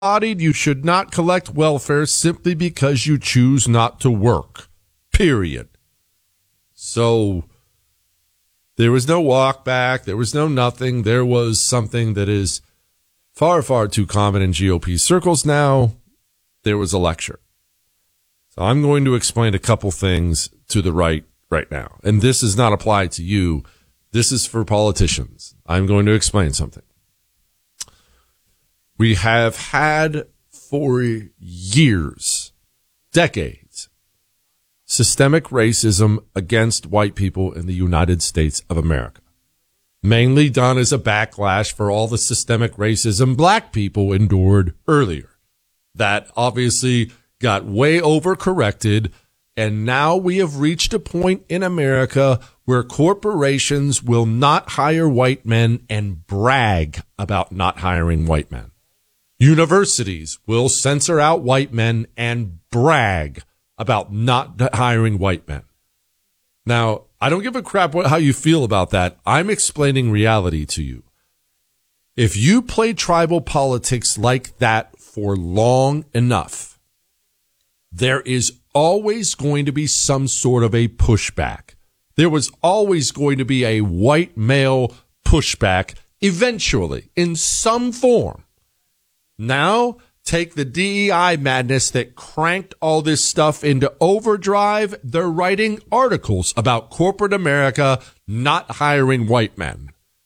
You should not collect welfare simply because you choose not to work. Period. So there was no walk back. There was no nothing. There was something that is far, far too common in GOP circles now. There was a lecture. So I'm going to explain a couple things to the right now. And this is not applied to you. This is for politicians. I'm going to explain something. We have had for years, decades, systemic racism against white people in the United States of America. Mainly done as a backlash for all the systemic racism black people endured earlier. That obviously got way overcorrected, and now we have reached a point in America where corporations will not hire white men and brag about not hiring white men. Universities will censor out white men and brag about not hiring white men. Now, I don't give a crap how you feel about that. I'm explaining reality to you. If you play tribal politics like that for long enough, there is always going to be some sort of a pushback. There was always going to be a white male pushback eventually in some form. Now, take the DEI madness that cranked all this stuff into overdrive. They're writing articles about corporate America not hiring white men.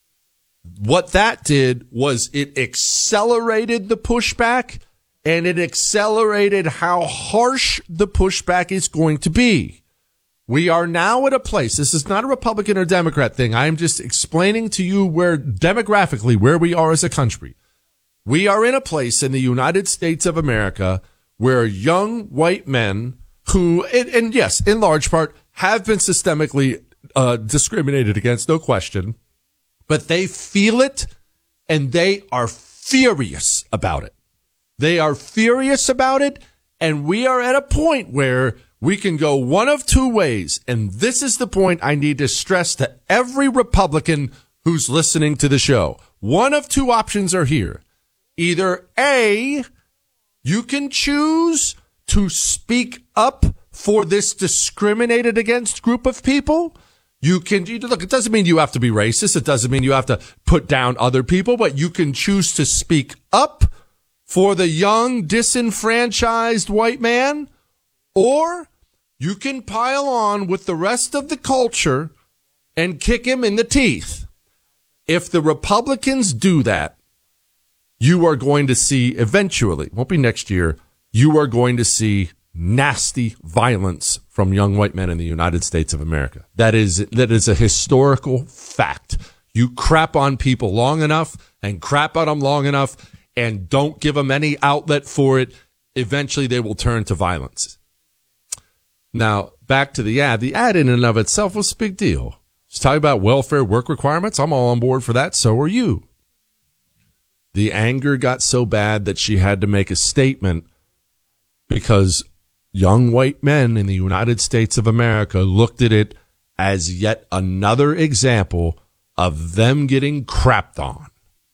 What that did was it accelerated the pushback, and it accelerated how harsh the pushback is going to be. We are now at a place, this is not a Republican or Democrat thing. I am just explaining to you where demographically, where we are as a country. We are in a place in the United States of America where young white men who, and yes, in large part, have been systemically discriminated against, no question, but they feel it and they are furious about it. They are furious about it, and we are at a point where we can go one of two ways, and this is the point I need to stress to every Republican who's listening to the show. One of two options are here. Either A, you can choose to speak up for this discriminated against group of people. Look, it doesn't mean you have to be racist. It doesn't mean you have to put down other people, but you can choose to speak up for the young, disenfranchised white man, or you can pile on with the rest of the culture and kick him in the teeth. If the Republicans do that, you are going to see eventually, won't be next year, you are going to see nasty violence from young white men in the United States of America. That is a historical fact. You crap on people long enough and crap on them long enough and don't give them any outlet for it, eventually they will turn to violence. Now, back to the ad. The ad in and of itself was a big deal. Just talking about welfare work requirements. I'm all on board for that. So are you. The anger got so bad that she had to make a statement because young white men in the United States of America looked at it as yet another example of them getting crapped on.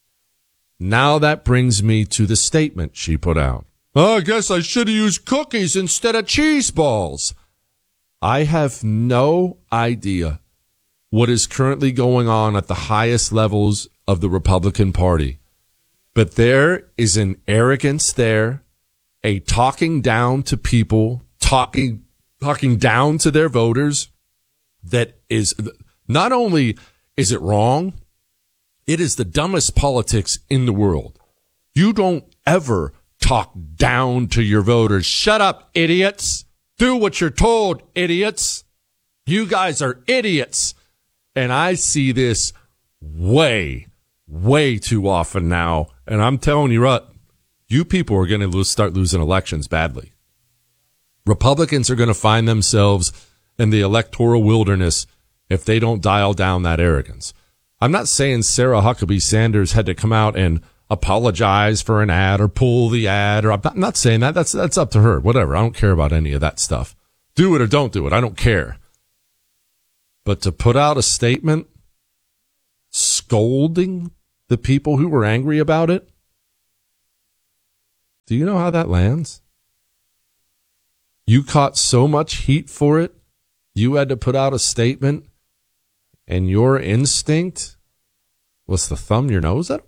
Now that brings me to the statement she put out. Oh, I guess I should have used cookies instead of cheese balls. I have no idea what is currently going on at the highest levels of the Republican Party. But there is an arrogance there, a talking down to people, talking down to their voters that is not only is it wrong, it is the dumbest politics in the world. You don't ever talk down to your voters. Shut up, idiots. Do what you're told, idiots. You guys are idiots. And I see this way too often now. And I'm telling you what, you people are going to start losing elections badly. Republicans are going to find themselves in the electoral wilderness if they don't dial down that arrogance. I'm not saying Sarah Huckabee Sanders had to come out and apologize for an ad or pull the ad, or I'm not saying that. That's up to her. Whatever. I don't care about any of that stuff. Do it or don't do it. I don't care. But to put out a statement scolding the people who were angry about it, Do you know how that lands? You caught so much heat for it, you had to put out a statement, and your instinct was to thumb your nose at them?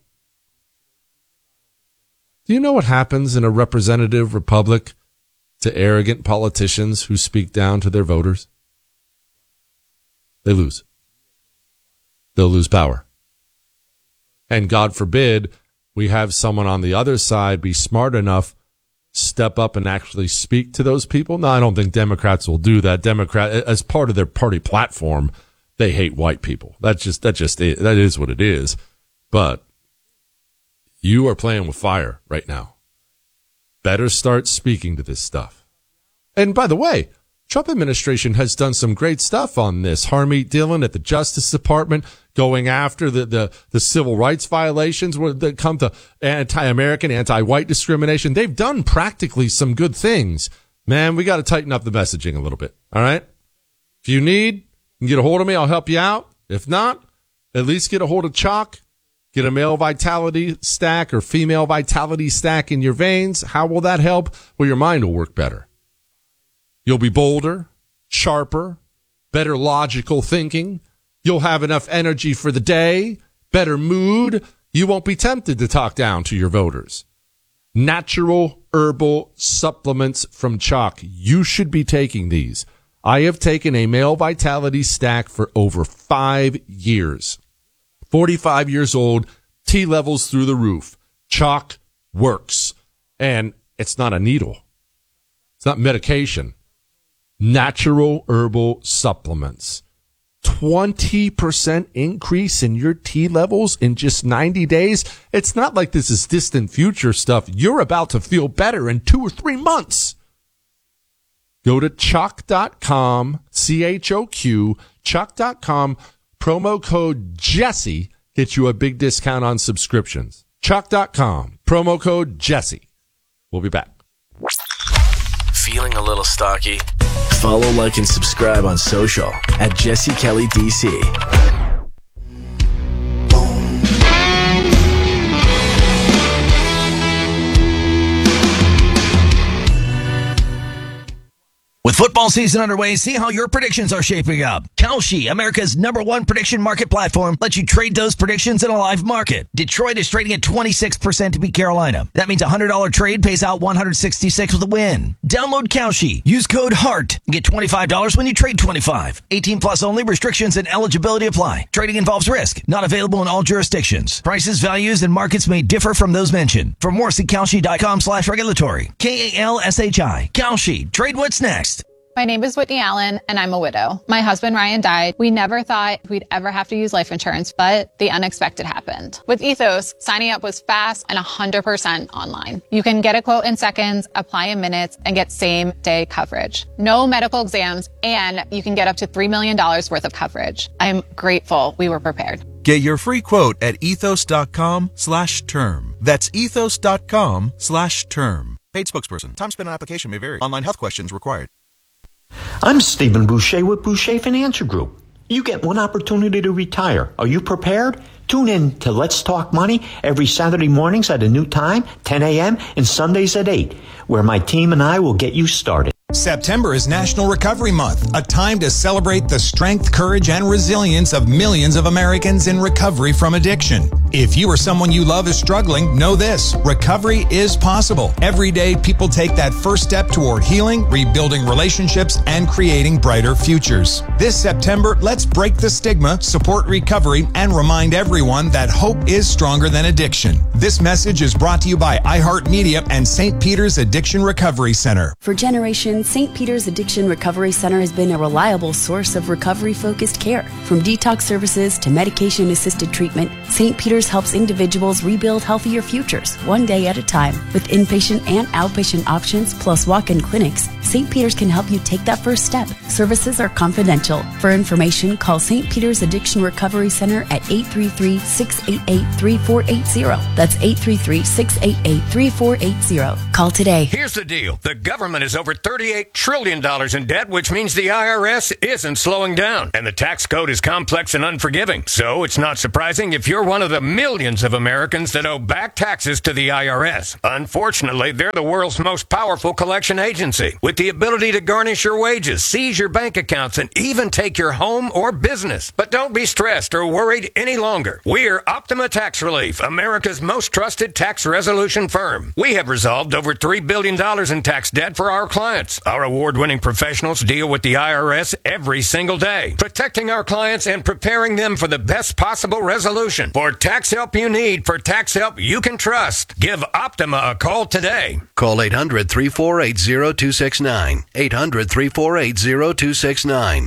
Do you know what happens in a representative republic to arrogant politicians who speak down to their voters? They lose. They'll lose power. And God forbid we have someone on the other side be smart enough, step up and actually speak to those people. No, I don't think Democrats will do that. As part of their party platform, they hate white people. That is what it is. But you are playing with fire right now. Better start speaking to this stuff. And by the way, Trump administration has done some great stuff on this. Harmeet Dillon at the Justice Department going after the civil rights violations that come to anti-American, anti-white discrimination. They've done practically some good things. Man, we got to tighten up the messaging a little bit. All right? If you need, you can get a hold of me. I'll help you out. If not, at least get a hold of Chalk. Get a male vitality stack or female vitality stack in your veins. How will that help? Well, your mind will work better. You'll be bolder, sharper, better logical thinking. You'll have enough energy for the day, better mood. You won't be tempted to talk down to your voters. Natural herbal supplements from Chalk. You should be taking these. I have taken a male vitality stack for over 5 years. 45 years old, T levels through the roof. Chalk works. And it's not a needle. It's not medication. Natural herbal supplements. 20% increase in your T levels in just 90 days. It's not like this is distant future stuff. You're about to feel better in 2 or 3 months. Go to Chalk.com, CHOQ, Chalk.com, promo code Jesse gets you a big discount on subscriptions. Chalk.com, promo code Jesse. We'll be back. Feeling a little stocky? Follow, like, and subscribe on social at Jesse Kelly DC. With football season underway, see how your predictions are shaping up. Kalshi, America's #1 prediction market platform, lets you trade those predictions in a live market. Detroit is trading at 26% to beat Carolina. That means a $100 trade pays out $166 with a win. Download Kalshi. Use code HEART. Get $25 when you trade $25. 18 plus only. Restrictions and eligibility apply. Trading involves risk. Not available in all jurisdictions. Prices, values, and markets may differ from those mentioned. For more, see Kalshi.com/regulatory. KALSHI. Kalshi. Trade what's next. My name is Whitney Allen, and I'm a widow. My husband, Ryan, died. We never thought we'd ever have to use life insurance, but the unexpected happened. With Ethos, signing up was fast and 100% online. You can get a quote in seconds, apply in minutes, and get same-day coverage. No medical exams, and you can get up to $3 million worth of coverage. I'm grateful we were prepared. Get your free quote at ethos.com/term. That's ethos.com/term. Paid spokesperson. Time spent on application may vary. Online health questions required. I'm Stephen Boucher with Boucher Financial Group. You get one opportunity to retire. Are you prepared? Tune in to Let's Talk Money every Saturday mornings at a new time, 10 a.m., and Sundays at 8, where my team and I will get you started. September is National Recovery Month, a time to celebrate the strength, courage, and resilience of millions of Americans in recovery from addiction. If you or someone you love is struggling, know this: recovery is possible. Every day, people take that first step toward healing, rebuilding relationships, and creating brighter futures. This September, let's break the stigma, support recovery, and remind everyone that hope is stronger than addiction. This message is brought to you by iHeartMedia and St. Peter's Addiction Recovery Center. For generations, St. Peter's Addiction Recovery Center has been a reliable source of recovery-focused care. From detox services to medication-assisted treatment, St. Peter's helps individuals rebuild healthier futures, one day at a time. With inpatient and outpatient options, plus walk-in clinics, St. Peter's can help you take that first step. Services are confidential. For information, call St. Peter's Addiction Recovery Center at 833-688-3480. That's 833-688-3480. Call today. Here's the deal. The government is over $38 trillion in debt, which means the IRS isn't slowing down. And the tax code is complex and unforgiving. So it's not surprising if you're one of the millions of Americans that owe back taxes to the IRS. Unfortunately, they're the world's most powerful collection agency, with the ability to garnish your wages, seize your bank accounts, and even take your home or business. But don't be stressed or worried any longer. We're Optima Tax Relief, America's most trusted tax resolution firm. We have resolved over $3 billion in tax debt for our clients. Our award-winning professionals deal with the IRS every single day, protecting our clients and preparing them for the best possible resolution. For tax help you need, for tax help you can trust, give Optima a call today. Call 800-348-0269. 800-348-0269.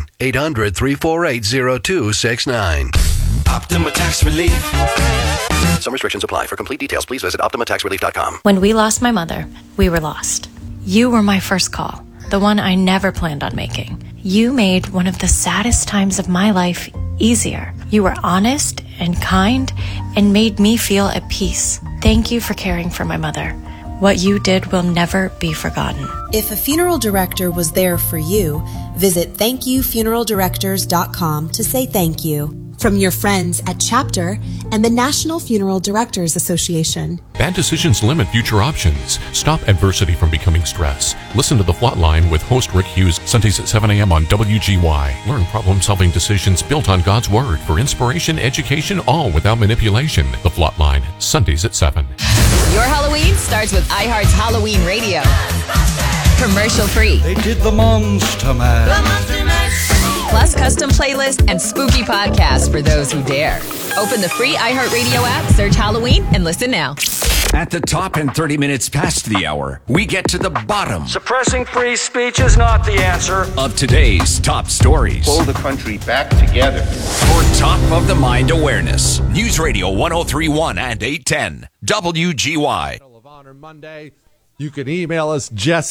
800-348-0269. Optima Tax Relief. Some restrictions apply. For complete details, please visit OptimaTaxRelief.com. When we lost my mother, we were lost. You were my first call, the one I never planned on making. You made one of the saddest times of my life easier. You were honest and kind and made me feel at peace. Thank you for caring for my mother. What you did will never be forgotten. If a funeral director was there for you, visit thankyoufuneraldirectors.com to say thank you. From your friends at Chapter and the National Funeral Directors Association. Bad decisions limit future options. Stop adversity from becoming stress. Listen to The Flatline with host Rick Hughes, Sundays at 7 a.m. on WGY. Learn problem-solving decisions built on God's Word for inspiration, education, all without manipulation. The Flatline, Sundays at 7. Your Halloween starts with iHeart's Halloween Radio. Commercial free. They did the Monster Mash. Plus custom playlists and spooky podcasts for those who dare. Open the free iHeartRadio app, search Halloween, and listen now. At the top and 30 minutes past the hour, we get to the bottom. Suppressing free speech is not the answer. Of today's top stories. Pull the country back together. For top of the mind awareness. News Radio 103.1 and 810. WGY. Medal of Honor Monday. You can email us,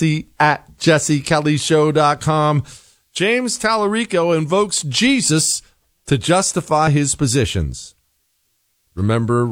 Jesse@JesseKellyShow.com. James Tallarico invokes Jesus to justify his positions. Remember.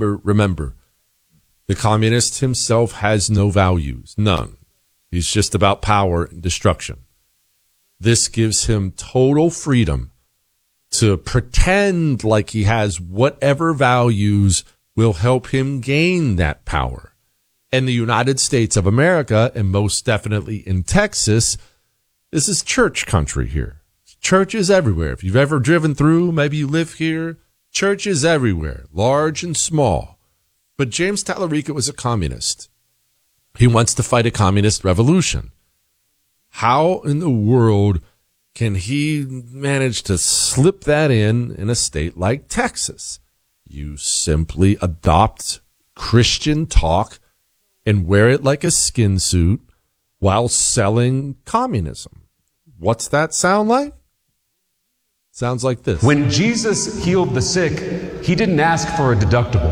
The communist himself has no values, none. He's just about power and destruction. This gives him total freedom to pretend like he has whatever values will help him gain that power. In the United States of America, and most definitely in Texas, this is church country here. Churches everywhere. If you've ever driven through, maybe you live here, churches everywhere, large and small. But James Tallarico is a communist. He wants to fight a communist revolution. How in the world can he manage to slip that in a state like Texas? You simply adopt Christian talk and wear it like a skin suit while selling communism. What's that sound like? Sounds like this. When Jesus healed the sick, he didn't ask for a deductible.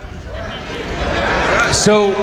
So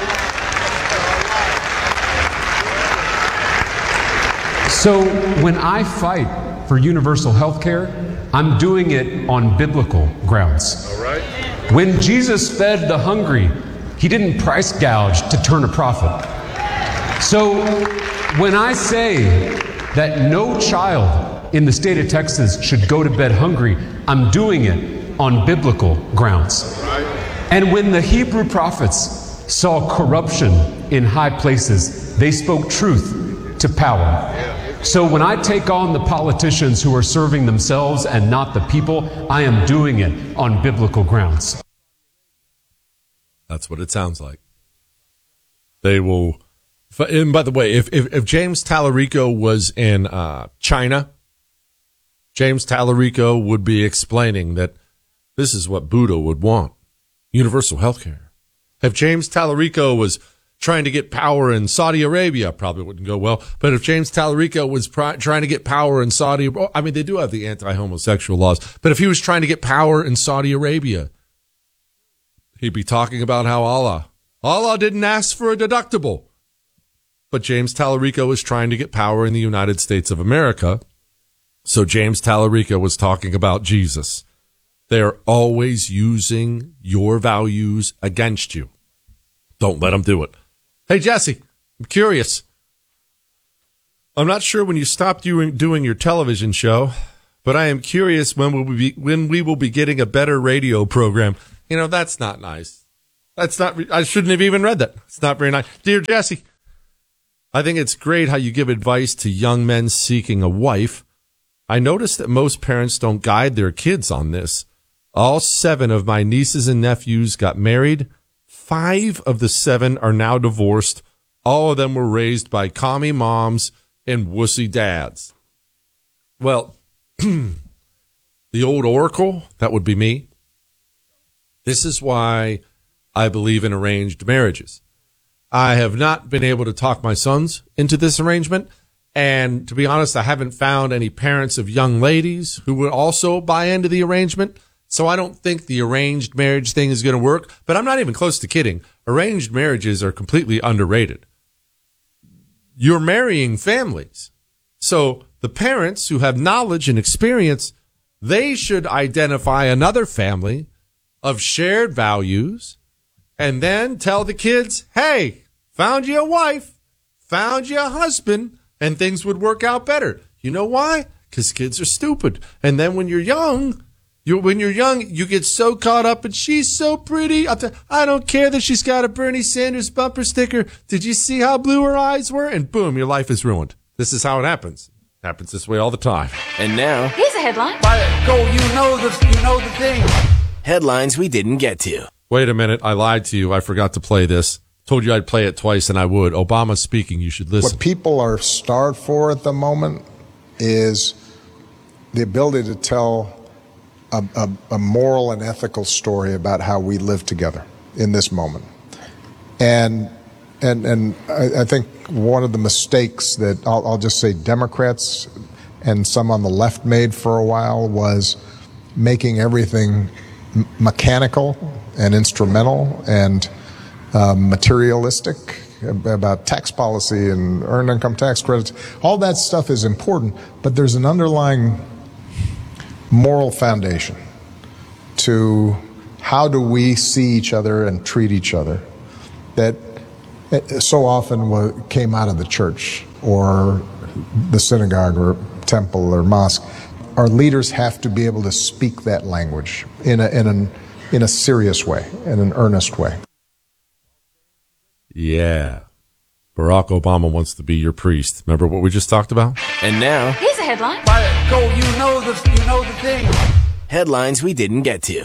when I fight for universal health care, I'm doing it on biblical grounds. All right. When Jesus fed the hungry, he didn't price gouge to turn a profit. So when I say that no child in the state of Texas should go to bed hungry, I'm doing it on biblical grounds. And when the Hebrew prophets saw corruption in high places, they spoke truth to power. So when I take on the politicians who are serving themselves and not the people, I am doing it on biblical grounds. That's what it sounds like. They will. And by the way, if James Tallarico was in China, James Tallarico would be explaining that this is what Buddha would want, universal health care. If James Tallarico was trying to get power in Saudi Arabia, probably wouldn't go well. But if James Tallarico was trying to get power in Saudi, I mean, they do have the anti-homosexual laws. But if he was trying to get power in Saudi Arabia, he'd be talking about how Allah didn't ask for a deductible. But James Tallarico was trying to get power in the United States of America. So James Tallarico was talking about Jesus. They're always using your values against you. Don't let them do it. Hey, Jesse, I'm curious. I'm not sure when you stopped doing your television show, but I am curious when we will be getting a better radio program. That's not nice. I shouldn't have even read that. It's not very nice. Dear Jesse, I think it's great how you give advice to young men seeking a wife. I noticed that most parents don't guide their kids on this. All 7 of my nieces and nephews got married. 5 of the 7 are now divorced. All of them were raised by commie moms and wussy dads. Well, the old oracle, that would be me. This is why I believe in arranged marriages. I have not been able to talk my sons into this arrangement. And to be honest, I haven't found any parents of young ladies who would also buy into the arrangement. So I don't think the arranged marriage thing is going to work. But I'm not even close to kidding. Arranged marriages are completely underrated. You're marrying families. So the parents who have knowledge and experience, they should identify another family of shared values and then tell the kids, hey, found you a wife, found you a husband, and things would work out better. You know why? Because kids are stupid. And then when you're young, you get so caught up and she's so pretty. I don't care that she's got a Bernie Sanders bumper sticker. Did you see how blue her eyes were? And boom, your life is ruined. This is how it happens. It happens this way all the time. And now, here's a headline. You know the thing. Headlines we didn't get to. Wait a minute. I lied to you. I forgot to play this. Told you I'd play it twice, and I would. Obama speaking. You should listen. What people are starved for at the moment is the ability to tell a moral and ethical story about how we live together in this moment. And I think one of the mistakes that I'll just say Democrats and some on the left made for a while was making everything mechanical and instrumental and materialistic about tax policy and earned income tax credits. All that stuff is important, but there's an underlying moral foundation to how do we see each other and treat each other that so often came out of the church or the synagogue or temple or mosque. Our leaders have to be able to speak that language in a serious way, in an earnest way. Yeah. Barack Obama wants to be your priest. Remember what we just talked about? And now, here's a headline. You know the thing. Headlines we didn't get to.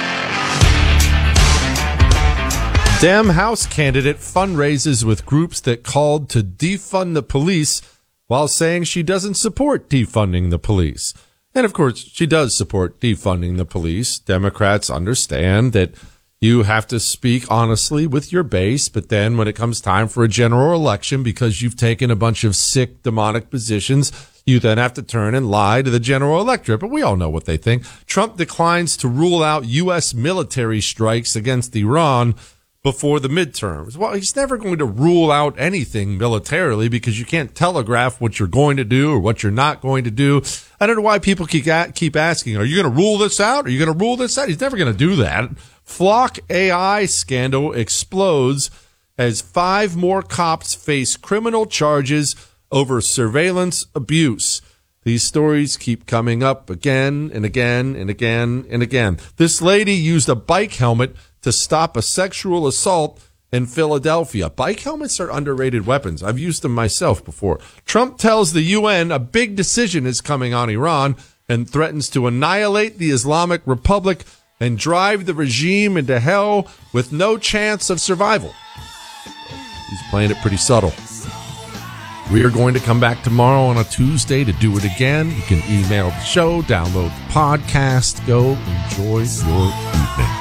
Dem House candidate fundraises with groups that called to defund the police while saying she doesn't support defunding the police. And of course, she does support defunding the police. Democrats understand that you have to speak honestly with your base, but then when it comes time for a general election, because you've taken a bunch of sick, demonic positions, you then have to turn and lie to the general electorate. But we all know what they think. Trump declines to rule out U.S. military strikes against Iran before the midterms. Well, he's never going to rule out anything militarily because you can't telegraph what you're going to do or what you're not going to do. I don't know why people keep asking, are you going to rule this out? Are you going to rule this out? He's never going to do that. Flock AI scandal explodes as 5 more cops face criminal charges over surveillance abuse. These stories keep coming up again and again and again and again. This lady used a bike helmet to stop a sexual assault in Philadelphia. Bike helmets are underrated weapons. I've used them myself before. Trump tells the UN a big decision is coming on Iran and threatens to annihilate the Islamic Republic and drive the regime into hell with no chance of survival. He's playing it pretty subtle. We are going to come back tomorrow on a Tuesday to do it again. You can email the show, download the podcast, go enjoy your evening.